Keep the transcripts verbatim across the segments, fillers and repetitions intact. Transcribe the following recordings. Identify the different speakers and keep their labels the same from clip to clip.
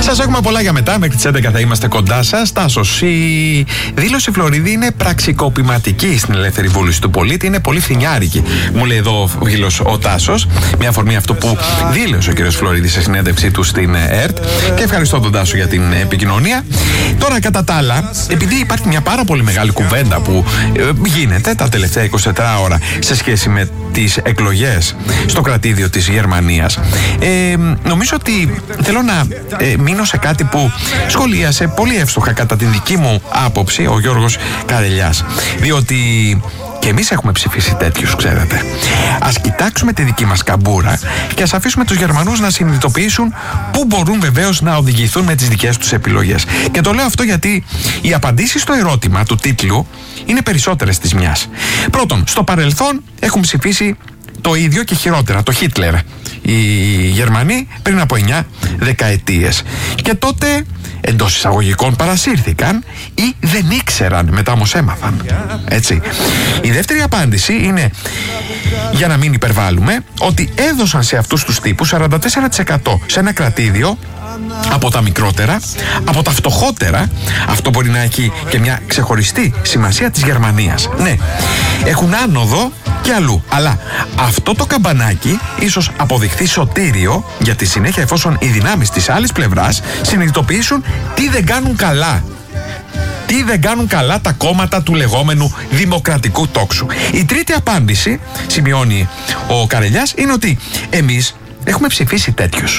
Speaker 1: Σας έχουμε πολλά για μετά. Μέχρι τις έντεκα θα είμαστε κοντά σας. Τάσος, η δήλωση Φλωρίδη είναι πραξικοπηματική στην ελεύθερη βούληση του πολίτη. Είναι πολύ φθηνιάρικη, μου λέει εδώ ο φίλος ο Τάσος. Μια αφορμή αυτό που δήλωσε ο κ. Φλωρίδη σε συνέντευξή του στην ΕΡΤ. Και ευχαριστώ τον Τάσο για την επικοινωνία. Τώρα, κατά τα άλλα, επειδή υπάρχει μια πάρα πολύ μεγάλη κουβέντα που ε, γίνεται τα τελευταία είκοσι τέσσερις ώρα σε σχέση με τις εκλογές στο κρατήδιο της Γερμανίας, ε, νομίζω ότι θέλω να ε, μείνω σε κάτι που σχολίασε πολύ εύστοχα κατά την δική μου άποψη ο Γιώργος Καρελιάς, διότι και εμείς έχουμε ψηφίσει τέτοιους, ξέρετε. Ας κοιτάξουμε τη δική μας καμπούρα και ας αφήσουμε τους Γερμανούς να συνειδητοποιήσουν πού μπορούν βεβαίως να οδηγηθούν με τις δικές τους επιλογές. Και το λέω αυτό γιατί οι απαντήσεις στο ερώτημα του τίτλου είναι περισσότερες της μιας. Πρώτον, στο παρελθόν έχουν ψηφίσει το ίδιο και χειρότερα, το Χίτλερ, οι Γερμανοί πριν από εννιά δεκαετίες. Και τότε εντός εισαγωγικών παρασύρθηκαν ή δεν ήξεραν, μετά όμως έμαθαν. Έτσι. Η δεύτερη απάντηση είναι, για να μην υπερβάλλουμε, ότι έδωσαν σε αυτούς τους τύπους σαράντα τέσσερα τοις εκατό σε ένα κρατήδιο από τα μικρότερα, από τα φτωχότερα. Αυτό μπορεί να έχει και μια ξεχωριστή σημασία της Γερμανίας. Ναι, έχουν άνοδο και αλλού. Αλλά αυτό το καμπανάκι ίσως αποδειχθεί σωτήριο για τη συνέχεια, εφόσον οι δυνάμεις της άλλης πλευράς συνειδητοποιήσουν τι δεν κάνουν καλά. Τι δεν κάνουν καλά τα κόμματα του λεγόμενου δημοκρατικού τόξου. Η τρίτη απάντηση, σημειώνει ο Καρελιάς, είναι ότι εμείς έχουμε ψηφίσει τέτοιους.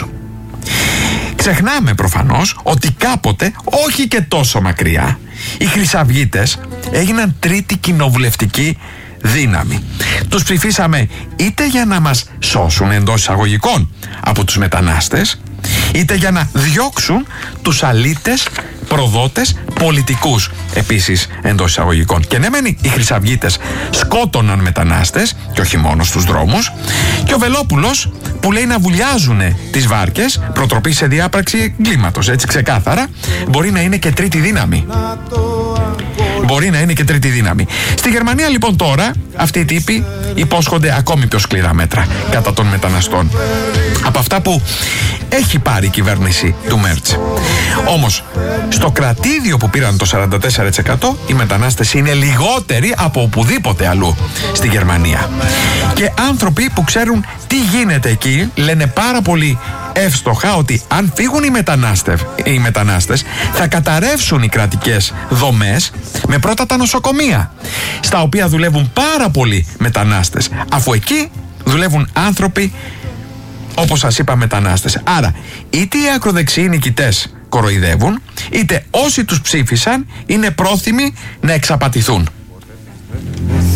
Speaker 1: Ξεχνάμε προφανώς ότι κάποτε, όχι και τόσο μακριά, οι χρυσαυγίτες έγιναν τρίτη κοινοβουλευτική δύναμη. Τους ψηφίσαμε είτε για να μας σώσουν εντός εισαγωγικών από τους μετανάστες, είτε για να διώξουν τους αλήτες, προδότες, πολιτικούς επίσης εντός εισαγωγικών. Και ναι μεν οι χρυσαυγίτες σκότωναν μετανάστες και όχι μόνο στους δρόμους, και ο Βελόπουλος που λέει να βουλιάζουν τις βάρκες, προτροπή σε διάπραξη εγκλήματος, έτσι ξεκάθαρα, μπορεί να είναι και τρίτη δύναμη. Μπορεί να είναι και τρίτη δύναμη. Στη Γερμανία λοιπόν τώρα αυτοί οι τύποι υπόσχονται ακόμη πιο σκληρά μέτρα κατά των μεταναστών από αυτά που έχει πάρει η κυβέρνηση του Μέρτς. Όμως στο κρατήδιο που πήραν το σαράντα τέσσερα τοις εκατό οι μετανάστες είναι λιγότεροι από οπουδήποτε αλλού στη Γερμανία. Και άνθρωποι που ξέρουν τι γίνεται εκεί λένε πάρα πολύ εύστοχα ότι αν φύγουν οι, οι μετανάστες θα καταρρεύσουν οι κρατικές δομές, με πρώτα τα νοσοκομεία, στα οποία δουλεύουν πάρα πολλοί μετανάστες, αφού εκεί δουλεύουν άνθρωποι, όπως σας είπα, μετανάστες. Άρα είτε οι ακροδεξιοί νικητές κοροϊδεύουν, είτε όσοι τους ψήφισαν είναι πρόθυμοι να εξαπατηθούν.